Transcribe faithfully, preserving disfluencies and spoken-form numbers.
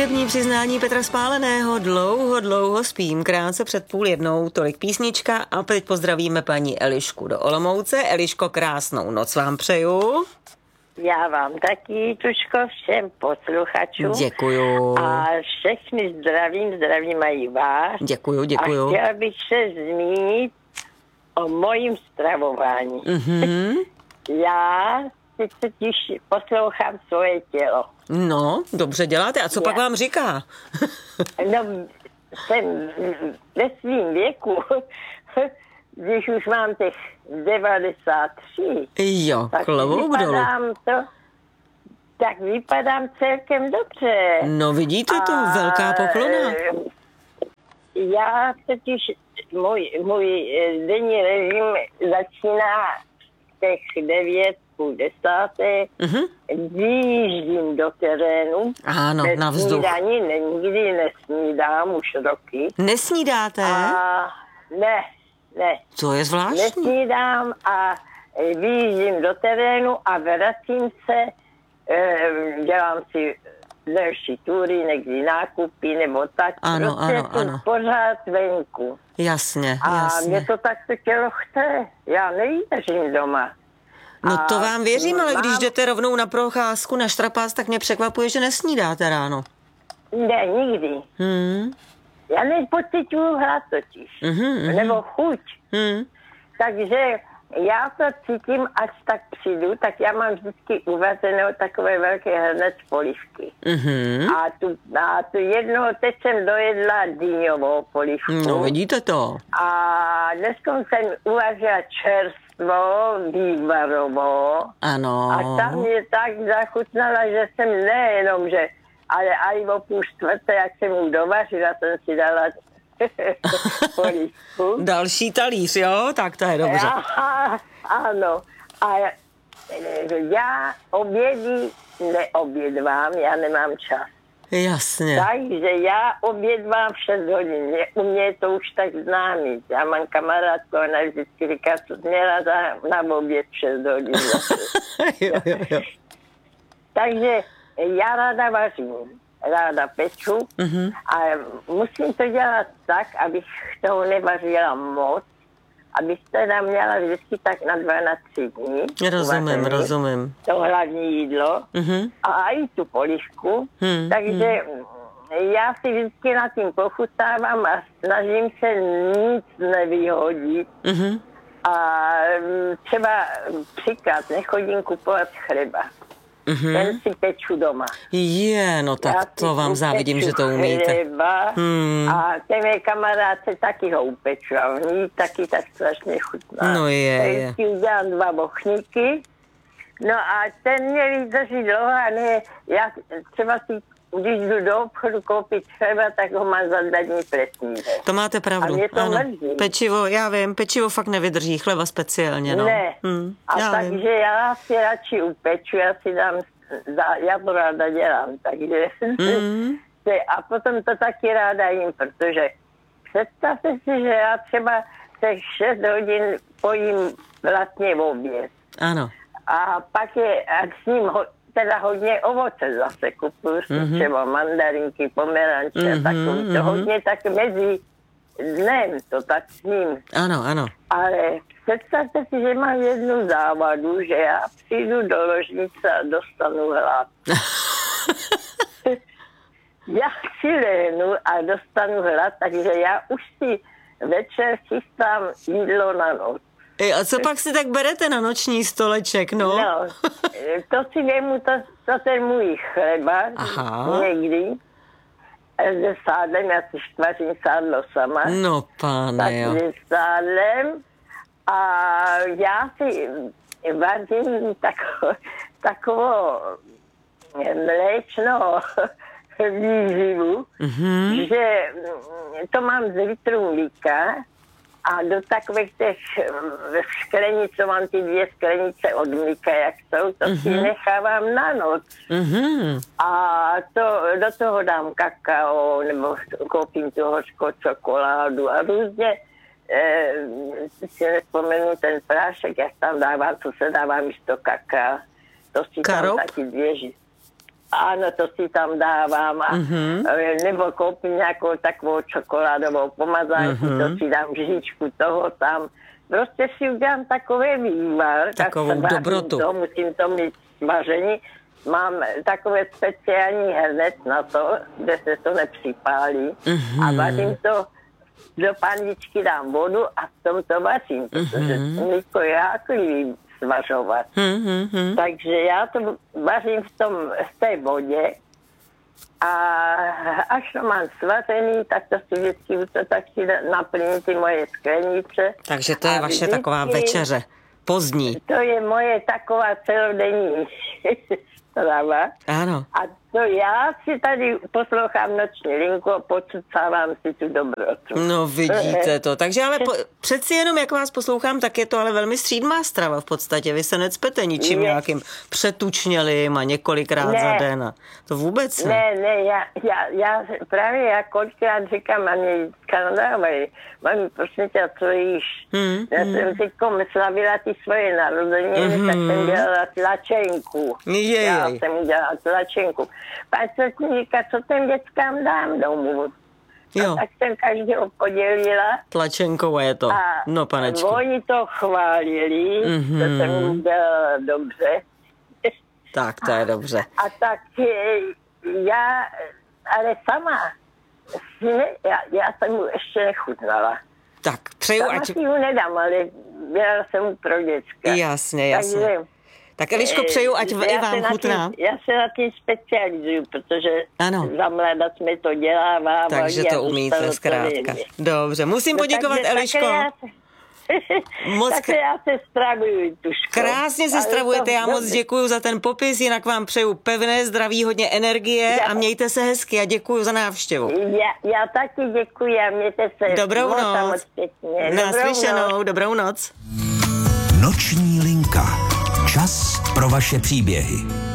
Hudební přiznání Petra Spáleného. Dlouho, dlouho spím, krátce před půl jednou, tolik písnička a teď pozdravíme paní Elišku do Olomouce. Eliško, krásnou noc vám přeju. Já vám taky, Tuško, všem posluchačům. Děkuju. A všechny zdravím, zdravím mají vás. Děkuju, děkuju. A chtěla bych se zmínit o mojím stravování. Mhm. Já si totiž poslouchám svoje tělo. No, dobře děláte. A co Já. pak vám říká? No, jsem ve svým věku, když už mám těch devadesát tři, jo, tak klobouk dolů. to, tak vypadám celkem dobře. No vidíte to, a velká poklona. Já totiž, můj, můj denní režim začíná těch devět, půl desáté, uh-huh. Vyjíždím do terénu. Ano, na vzduch. Snídaní nikdy nesnídám, už roky. Nesnídáte? A ne, ne. To je zvláštní. Nesnídám a vyjíždím do terénu a vracím se, dělám si delší tury, někdy nákupy nebo tak. Ano, prostě ano, ano. Pořád venku. Jasně, a jasně. A mě to tak to tělo chce. Já nevydržím doma. No to vám věřím, ale mám... když jdete rovnou na procházku, na štrapás, tak mě překvapuje, že nesnídáte ráno. Ne, nikdy. Hmm. Já nepocituju hlad totiž. Mm-hmm. Nebo chuť. Mm. Takže já to cítím, až tak přijdu, tak já mám vždycky uvařenou takové velké hrnec polívky. Mm-hmm. A tu, a tu jednou, teď jsem dojedla dýňovou polívku. No vidíte to. A dneska jsem uvařila čerstvo, vývarovou. Ano. A ta mě tak zachutnala, že jsem nejenom, že ale aj o půl čtvrté, jak jsem mu dovařila, jsem si dala polívku. Další talíř, jo? Tak to je dobře. A, ano. A já obědy neobědvám, já nemám čas. Jasně. Takže já obědvám v šest hodin. Mě, u mě je to už tak známý. Já mám kamarádku, ona vždycky říká, co měla za, na oběd v šest hodin. jo, jo, jo. Takže já ráda vařím, ráda peču uh-huh. a musím to dělat tak, abych toho nevařila moc, abych teda měla vždycky tak na dva, na tři dní. Rozumím, uvařený, rozumím. To hlavní jídlo uh-huh. a i tu polívku. Uh-huh. Takže já si vždycky nad tím pochutávám a snažím se nic nevyhodit. Uh-huh. A třeba příklad, nechodím kupovat chleba. Mm-hmm. Ten si peču doma. Je, no tak já to vám závidím, že to umíte. Chleba hmm. A ten mé kamarádce taky ho upeču a ní taky tak strašně chutná. No je, je. Teď udělám dva bochníky, no a ten mě vydrží dlouho a ne, já třeba si, když jdu do obchodu koupit chleba, tak ho mám za dva dní presní. To máte pravdu, a mě to ano. mrzí. Pečivo, já vím, pečivo fakt nevydrží, chleba speciálně, no. Ne, hmm, a takže vím. Já si radši upeču, já si dám, já to ráda dělám, takže mm. a potom to taky ráda jim, protože představte si, že já třeba těch šest hodin pojím vlastně v oběd. Ano. A pak je, a s ním ho, teda hodně ovoce zase kupuju, mm-hmm. třeba mandarinky, pomeranče mm-hmm, a takový, to mm-hmm. hodně tak mezi dnem to tak s ním. Ano, ano. Ale představte si, že mám jednu závadu, že já přijdu do ložnice a dostanu hlad. Já si lehnu a dostanu hlad, takže já už si večer chystám jídlo na noc. A co pak si tak berete na noční stoleček, no? No, to si vemu, to, to ten můj chleba, aha. Někdy, se sádlem, já si štvařím sádlo sama. No, pane, jo. Tak s sádlem a já si vařím takovou, takovou mléčnou výživu, mm-hmm. že to mám z litru mlíka, a do takových těch sklenic, co mám ty dvě sklenice od mlíka, jak jsou, to uh-huh. si nechávám na noc. Uh-huh. A to, do toho dám kakao, nebo koupím tu hořkou čokoládu a různě, eh, si nespomenu ten prášek, jak tam dávám, co se dává místo kakaa. To si Karob? tam taky dvě, Ano, to si tam dávám. A, mm-hmm. Nebo koupím nějakou takovou čokoládovou pomazánku, mm-hmm. to si dám žíčku toho tam. Prostě si udělám takové vývar. Takovou tak dobrotu. To, musím to mít smažení. Mám takové speciální hrnec na to, kde se to nepřipálí. Mm-hmm. A vařím to, do paničky dám vodu a v tom to vařím, protože mm-hmm. mlíko je háklivý svařovat. Mm-hmm. Takže já to vařím v, tom, v té vodě a až to mám svařený, tak to si vždycky to tak si naplní ty moje sklenice. Takže to je vaše vždycky, taková večeře, pozdní. To je moje taková celodenní strava. Ano. A to já si tady poslouchám noční linku a pocucávám si tu dobrotu. No vidíte to. Takže ale po, přeci jenom, jak vás poslouchám, tak je to ale velmi střídmá strava v podstatě. Vy se necpete ničím ne. nějakým přetučnělým a několikrát ne. za den. A to vůbec ne. Ne, ne, já, já, já právě já kolikrát říkám, a mě kanadávají, mami, prosím tě, co jíš? Hmm, já hmm. jsem teďkom slavila ty svoje narozeniny, hmm. tak jsem dělala tlačenku. Jej. Já jsem udělala tlačenku. Pak se říká, co těm dětskám dám domů. Jo. Tak jsem každého podělila. Tlačenkou je to. A no, panečku. Oni to chválili, mm-hmm. to jsem udělala dobře. Tak, to je dobře. A tak já, ale sama, ne, já, já jsem mu ještě nechutnala. Tak, přeju, sama ať... si ju nedám, ale dělala jsem mu pro děcka. Jasně, jasně. Takže, tak Eliško, přeju, ať i vám chutná. Tím, já se na tím specializuju, protože ano. za mláda jsme to dělávávali. Takže to umíte zkrátka. Dobře, musím no, poděkovat, takže, Eliško. Já se, moc takže já se stravuju, Tuško. Krásně se stravujete, já moc děkuju za ten popis, jinak vám přeju pevné zdraví, hodně energie já, a mějte se hezky a děkuju za návštěvu. Já, já taky děkuji a mějte se dobrou moc noc. Moc pěkně. Naslyšenou, dobrou noc. Noční linka. Čas pro vaše příběhy.